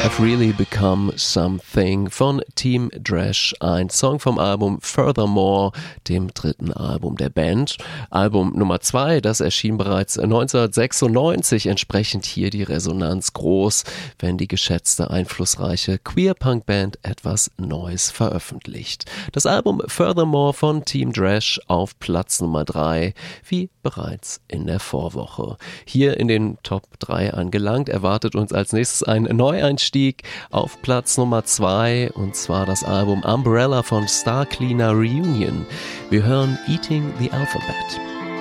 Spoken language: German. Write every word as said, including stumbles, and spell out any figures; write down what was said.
I've Really Become Something von Team Dresch, ein Song vom Album Furthermore, dem dritten Album der Band. Album Nummer zwei, das erschien bereits neunzehnhundertsechsundneunzig, entsprechend hier die Resonanz groß, wenn die geschätzte, einflussreiche Queer-Punk-Band etwas Neues veröffentlicht. Das Album Furthermore von Team Dresch auf Platz Nummer drei, wie bereits in der Vorwoche. Hier in den Top drei angelangt, erwartet uns als nächstes ein Neueinstieg auf Platz Nummer zwei, und zwar das Album Umbrella von Star Cleaner Reunion. Wir hören Eating the Alphabet.